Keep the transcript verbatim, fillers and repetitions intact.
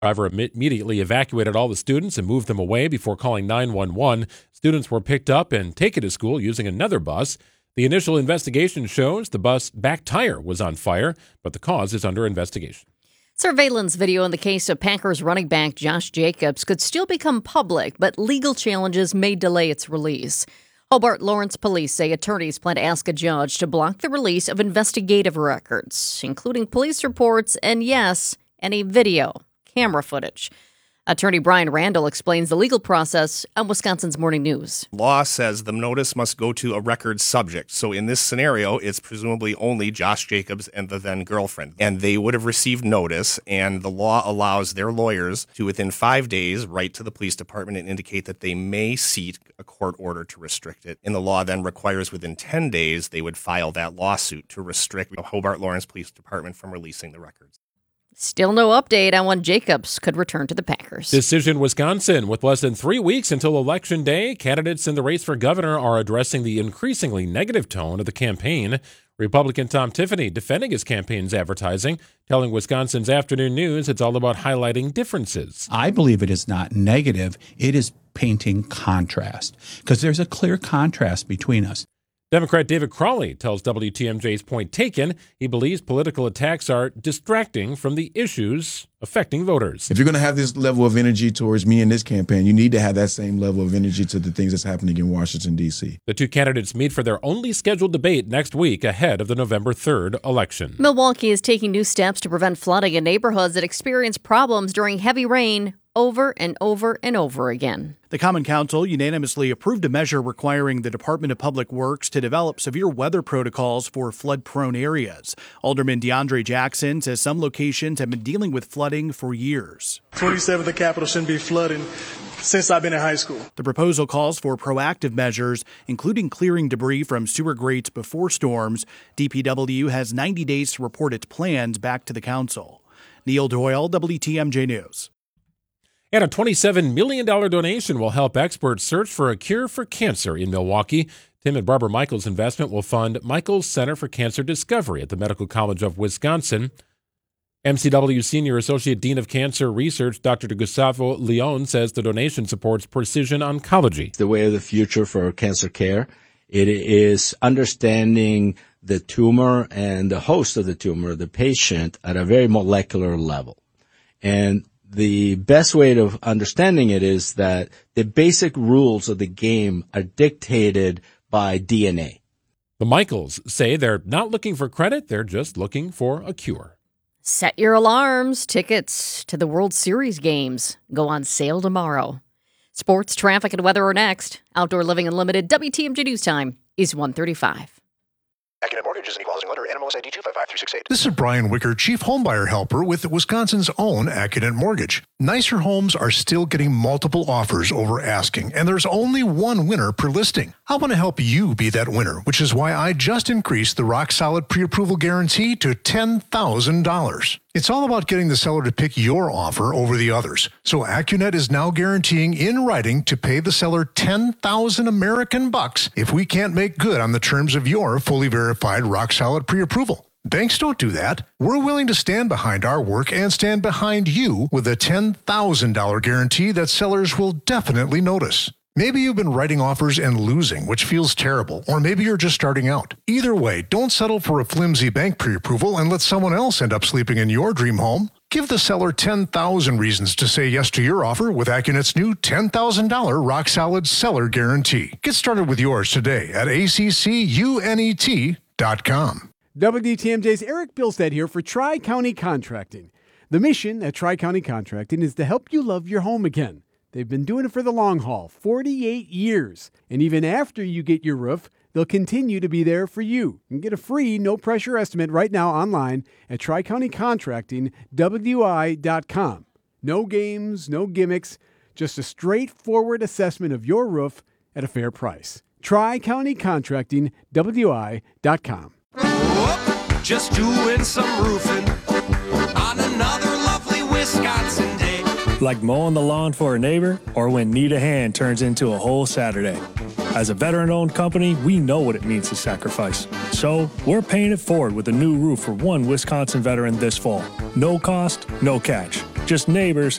Driver immediately evacuated all the students and moved them away before calling nine one one. Students were picked up and taken to school using another bus. The initial investigation shows the bus back tire was on fire, but the cause is under investigation. Surveillance video in the case of Packers running back Josh Jacobs could still become public, but legal challenges may delay its release. Hobart Lawrence police say attorneys plan to ask a judge to block the release of investigative records, including police reports and, yes, any video. Camera footage. Attorney Brian Randall explains the legal process on Wisconsin's Morning News. Law says the notice must go to a record subject. So in this scenario, it's presumably only Josh Jacobs and the then girlfriend. And they would have received notice, and the law allows their lawyers to, within five days, write to the police department and indicate that they may seek a court order to restrict it. And the law then requires within ten days, they would file that lawsuit to restrict the Hobart Lawrence Police Department from releasing the records. Still no update on when Jacobs could return to the Packers. Decision Wisconsin. With less than three weeks until Election Day, candidates in the race for governor are addressing the increasingly negative tone of the campaign. Republican Tom Tiffany defending his campaign's advertising, telling Wisconsin's Afternoon News it's all about highlighting differences. I believe it is not negative. It is painting contrast, because there's a clear contrast between us. Democrat David Crowley tells W T M J's Point Taken he believes political attacks are distracting from the issues affecting voters. If you're going to have this level of energy towards me in this campaign, you need to have that same level of energy to the things that's happening in Washington, D C. The two candidates meet for their only scheduled debate next week ahead of the November third election. Milwaukee is taking new steps to prevent flooding in neighborhoods that experience problems during heavy rain over and over and over again. The Common Council unanimously approved a measure requiring the Department of Public Works to develop severe weather protocols for flood-prone areas. Alderman DeAndre Jackson says some locations have been dealing with flooding for years. twenty-seventh the Capitol shouldn't be flooding since I've been in high school. The proposal calls for proactive measures, including clearing debris from sewer grates before storms. D P W has ninety days to report its plans back to the council. Neil Doyle, W T M J News. And a twenty-seven million dollars donation will help experts search for a cure for cancer in Milwaukee. Tim and Barbara Michaels' investment will fund Michaels Center for Cancer Discovery at the Medical College of Wisconsin. M C W Senior Associate Dean of Cancer Research, Doctor Gustavo Leon, says the donation supports precision oncology. It's the way of the future for cancer care. It is understanding the tumor and the host of the tumor, the patient, at a very molecular level. And the best way of understanding it is that the basic rules of the game are dictated by D N A. The Michaels say they're not looking for credit, they're just looking for a cure. Set your alarms. Tickets to the World Series games go on sale tomorrow. Sports, traffic, and weather are next. Outdoor Living Unlimited, W T M J News Time is one thirty-five. Accident Mortgage is an equal housing lender. N M L S I D two five five three six eight. This is Brian Wicker, Chief Homebuyer Helper with Wisconsin's own Accident Mortgage. Nicer homes are still getting multiple offers over asking, and there's only one winner per listing. I want to help you be that winner, which is why I just increased the Rock Solid Pre-Approval Guarantee to ten thousand dollars. It's all about getting the seller to pick your offer over the others. So AccuNet is now guaranteeing in writing to pay the seller ten thousand American bucks if we can't make good on the terms of your fully verified Rock Solid Pre-Approval. Banks don't do that. We're willing to stand behind our work and stand behind you with a ten thousand dollars guarantee that sellers will definitely notice. Maybe you've been writing offers and losing, which feels terrible, or maybe you're just starting out. Either way, don't settle for a flimsy bank pre-approval and let someone else end up sleeping in your dream home. Give the seller ten thousand reasons to say yes to your offer with AccuNet's new ten thousand dollars Rock Solid Seller Guarantee. Get started with yours today at A C C U N E T dot com. W T M J's Eric Bilstead here for Tri-County Contracting. The mission at Tri-County Contracting is to help you love your home again. They've been doing it for the long haul, forty-eight years. And even after you get your roof, they'll continue to be there for you. You can get a free, no-pressure estimate right now online at tri county contracting w i dot com. No games, no gimmicks, just a straightforward assessment of your roof at a fair price. tri county contracting w i dot com. Whoop, just doing some roofing on another lovely Wisconsin day. Like mowing the lawn for a neighbor, or when need a hand turns into a whole Saturday. As a veteran-owned company, we know what it means to sacrifice. So, we're paying it forward with a new roof for one Wisconsin veteran this fall. No cost, no catch. Just neighbors